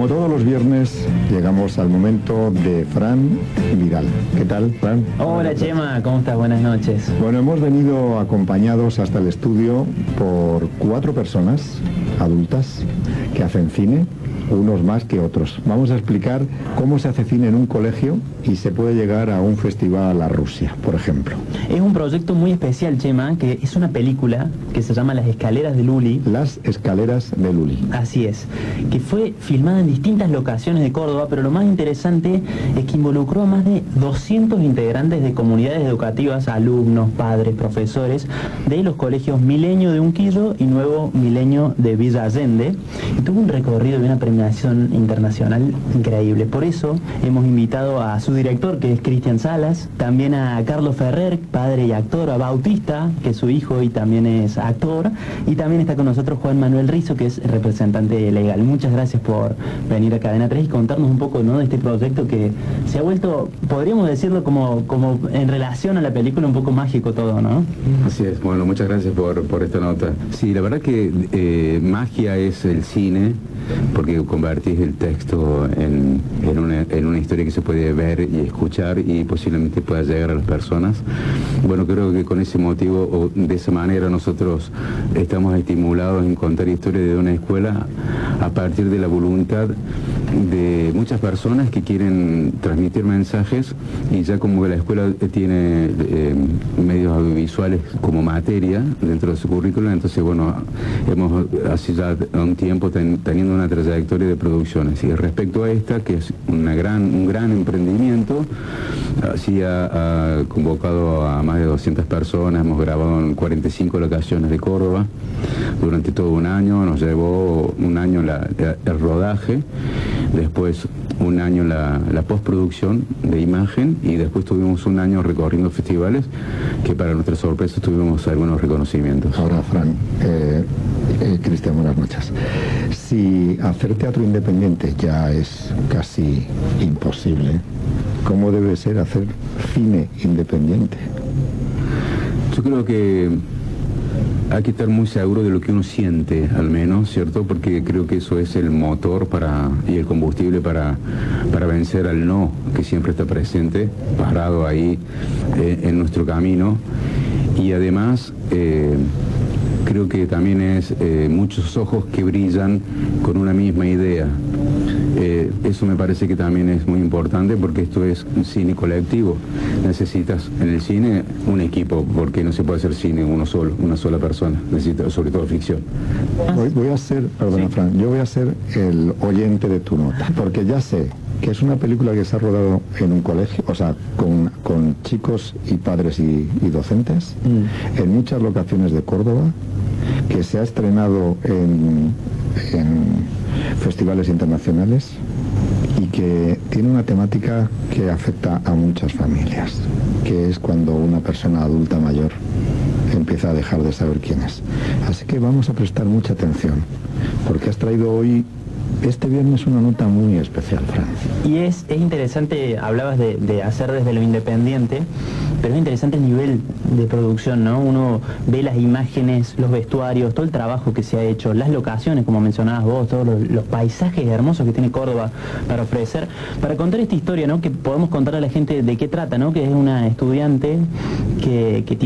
Como todos los viernes, llegamos al momento de Fran Viral. ¿Qué tal, Fran? Hola, Chema, ¿cómo estás? Buenas noches. Bueno, hemos venido acompañados hasta el estudio por 4 personas adultas que hacen cine, unos más que otros. Vamos a explicar cómo se hace cine en un colegio y se puede llegar a un festival a Rusia, por ejemplo. Es un proyecto muy especial, Chema, que es una película que se llama Las Escaleras de Luli. Las Escaleras de Luli. Así es, que fue filmada en distintas locaciones de Córdoba, pero lo más interesante es que involucró a más de 200 integrantes de comunidades educativas, alumnos, padres, profesores, de los colegios Milenio de Unquillo y Nuevo Milenio de Villa Allende, y tuvo un recorrido y una premiación internacional increíble. Por eso hemos invitado a su director, que es Cristian Salas, también a Carlos Ferrer, padre y actor, a Bautista, que es su hijo y también es actor, y también está con nosotros Juan Manuel Rizo, que es representante legal. Muchas gracias por venir a Cadena 3 y contarnos un poco, ¿no?, de este proyecto que se ha vuelto, podríamos decirlo, como en relación a la película, un poco mágico todo, ¿no? Así es. Bueno, muchas gracias por esta nota. Sí, la verdad que magia es el cine, porque convertís el texto en una historia que se puede ver y escuchar y posiblemente pueda llegar a las personas. Bueno, creo que con ese motivo o de esa manera nosotros estamos estimulados en contar historias de una escuela a partir de la voluntad de muchas personas que quieren transmitir mensajes, y ya como que la escuela tiene medios audiovisuales como materia dentro de su currículum, entonces bueno, hemos hace ya un tiempo teniendo una trayectoria de producciones, y respecto a esta, que es un gran emprendimiento, así ha convocado a más de 200 personas, hemos grabado en 45 locaciones de Córdoba durante todo un año, nos llevó un año el rodaje, después un año la postproducción de imagen, y después tuvimos un año recorriendo festivales que para nuestra sorpresa tuvimos algunos reconocimientos. Ahora, Fran, Cristian, buenas noches. Si hacer teatro independiente ya es casi imposible, ¿cómo debe ser hacer cine independiente? Yo creo que hay que estar muy seguro de lo que uno siente, al menos, ¿cierto? Porque creo que eso es el motor y el combustible para vencer al no, que siempre está presente, parado ahí en nuestro camino. Y además, creo que también es muchos ojos que brillan con una misma idea. Eso me parece que también es muy importante, porque esto es un cine colectivo. Necesitas en el cine un equipo, porque no se puede hacer cine uno solo, una sola persona. Necesitas sobre todo ficción. Voy a ser, perdona, sí, Fran, yo voy a ser el oyente de tu nota, porque ya sé que es una película que se ha rodado en un colegio, o sea, con chicos y padres y docentes, en muchas locaciones de Córdoba, que se ha estrenado en festivales internacionales y que tiene una temática que afecta a muchas familias, que es cuando una persona adulta mayor empieza a dejar de saber quién es. Así que vamos a prestar mucha atención, porque has traído hoy, este viernes, una nota muy especial, Fran. Y es interesante, hablabas de hacer desde lo independiente, pero es interesante el nivel de producción, ¿no? Uno ve las imágenes, los vestuarios, todo el trabajo que se ha hecho, las locaciones, como mencionabas vos, todos los paisajes hermosos que tiene Córdoba para ofrecer, para contar esta historia, ¿no?, que podemos contar a la gente de qué trata, ¿no?, que es una estudiante que